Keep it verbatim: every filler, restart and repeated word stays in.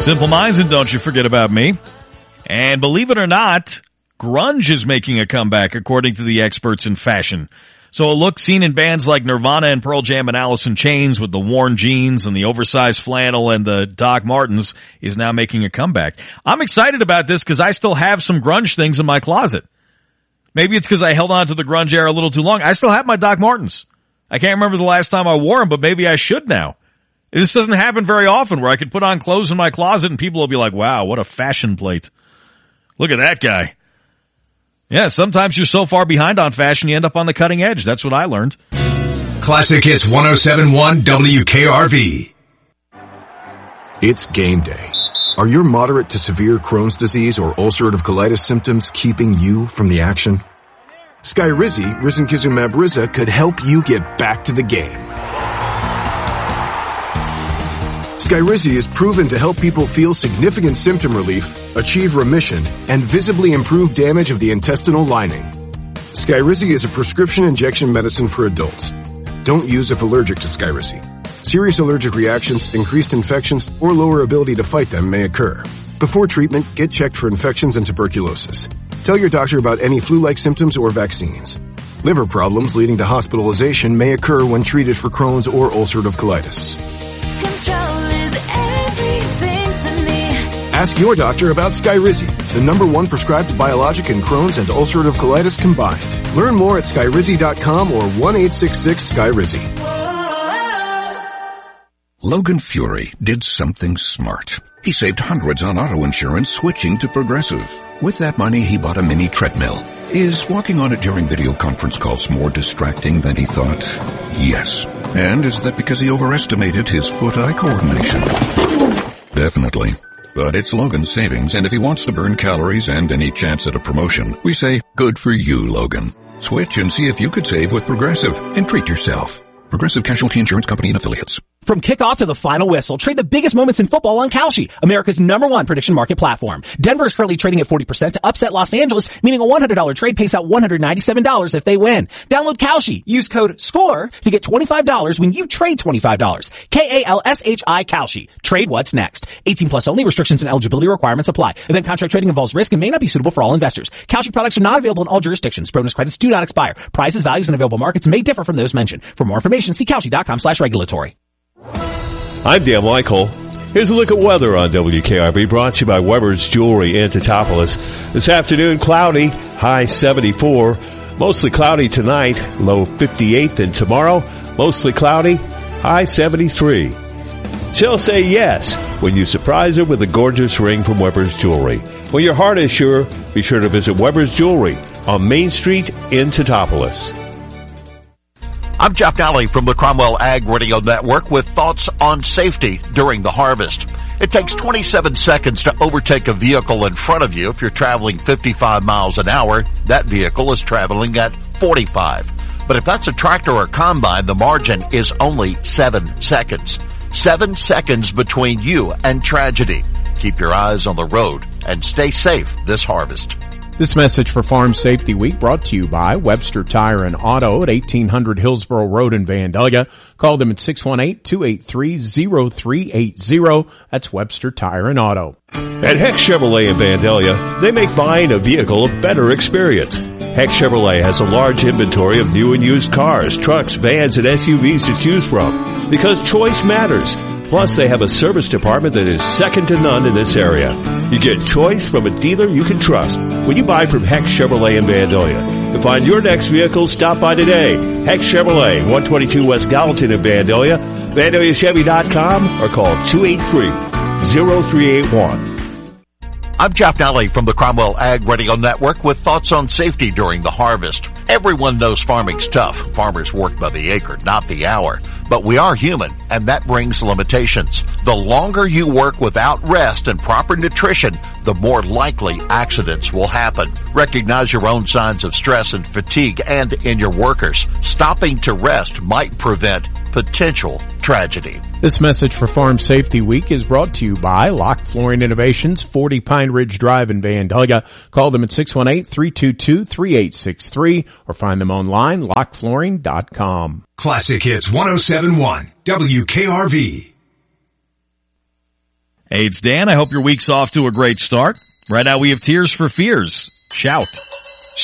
Simple Minds and Don't You Forget About Me. And believe it or not, grunge is making a comeback, according to the experts in fashion. So a look seen in bands like Nirvana and Pearl Jam and Alice in Chains with the worn jeans and the oversized flannel and the Doc Martens is now making a comeback. I'm excited about this because I still have some grunge things in my closet. Maybe it's because I held on to the grunge era a little too long. I still have my Doc Martens. I can't remember the last time I wore them, but maybe I should now. This doesn't happen very often where I could put on clothes in my closet and people will be like, wow, what a fashion plate. Look at that guy. Yeah, sometimes you're so far behind on fashion you end up on the cutting edge. That's what I learned. Classic Hits one oh seven point one W K R V. It's game day. Are your moderate to severe Crohn's disease or ulcerative colitis symptoms keeping you from the action? Skyrizi, risankizumab Riza, could help you get back to the game. Skyrizi is proven to help people feel significant symptom relief, achieve remission, and visibly improve damage of the intestinal lining. Skyrizi is a prescription injection medicine for adults. Don't use if allergic to Skyrizi. Serious allergic reactions, increased infections, or lower ability to fight them may occur. Before treatment, get checked for infections and tuberculosis. Tell your doctor about any flu-like symptoms or vaccines. Liver problems leading to hospitalization may occur when treated for Crohn's or ulcerative colitis. Control is everything to me. Ask your doctor about Skyrizi, the number one prescribed biologic in Crohn's and ulcerative colitis combined. Learn more at skyrizi dot com or one eight six six Skyrizi. Logan Fury did something smart. He saved hundreds on auto insurance switching to Progressive. With that money, he bought a mini treadmill. Is walking on it during video conference calls more distracting than he thought? Yes. And is that because he overestimated his foot-eye coordination? Definitely. But it's Logan's savings, and if he wants to burn calories and any chance at a promotion, we say, good for you, Logan. Switch and see if you could save with Progressive and treat yourself. Progressive Casualty Insurance Company and Affiliates. From kickoff to the final whistle, trade the biggest moments in football on Kalshi, America's number one prediction market platform. Denver is currently trading at forty percent to upset Los Angeles, meaning a one hundred dollars trade pays out one hundred ninety-seven dollars if they win. Download Kalshi. Use code SCORE to get twenty-five dollars when you trade twenty-five dollars. K A L S H I Kalshi. Trade what's next. eighteen plus only. Restrictions and eligibility requirements apply. Event contract trading involves risk and may not be suitable for all investors. Kalshi products are not available in all jurisdictions. Bonus credits do not expire. Prices, values, and available markets may differ from those mentioned. For more information, see Kalshi dot com slash regulatory. I'm Dan Michael. Here's a look at weather on W K R V, brought to you by Weber's Jewelry in Teutopolis. This afternoon, cloudy, high seventy-four. Mostly cloudy tonight, low fifty-eight. And tomorrow, mostly cloudy, high seventy-three. She'll say yes when you surprise her with a gorgeous ring from Weber's Jewelry. When your heart is sure, be sure to visit Weber's Jewelry on Main Street in Teutopolis. I'm Jeff Nally from the Cromwell Ag Radio Network with thoughts on safety during the harvest. It takes twenty-seven seconds to overtake a vehicle in front of you. If you're traveling fifty-five miles an hour, that vehicle is traveling at forty-five. But if that's a tractor or combine, the margin is only seven seconds. Seven seconds between you and tragedy. Keep your eyes on the road and stay safe this harvest. This message for Farm Safety Week brought to you by Webster Tire and Auto at eighteen hundred Hillsborough Road in Vandalia. Call them at six one eight, two eight three, zero three eight zero. That's Webster Tire and Auto. At Heck Chevrolet in Vandalia, they make buying a vehicle a better experience. Heck Chevrolet has a large inventory of new and used cars, trucks, vans, and S U Vs to choose from. Because choice matters. Plus, they have a service department that is second to none in this area. You get choice from a dealer you can trust when you buy from Heck Chevrolet in Vandalia. To find your next vehicle, stop by today. Heck Chevrolet, one twenty-two West Gallatin in Vandalia, Vandalia Chevy dot com, or call two eight three, zero three eight one. I'm Jeff Nally from the Cromwell Ag Radio Network with thoughts on safety during the harvest. Everyone knows farming's tough. Farmers work by the acre, not the hour. But we are human, and that brings limitations. The longer you work without rest and proper nutrition, the more likely accidents will happen. Recognize your own signs of stress and fatigue and in your workers. Stopping to rest might prevent potential tragedy. This message for Farm Safety Week is brought to you by Lock Flooring Innovations, forty Pine Ridge Drive in Vandalia. Call them at six one eight, three two two, three eight six three or find them online, lock flooring dot com. Classic Hits one oh seven point one W K R V. Hey, it's Dan. I hope your week's off to a great start. Right now we have Tears for Fears. Shout.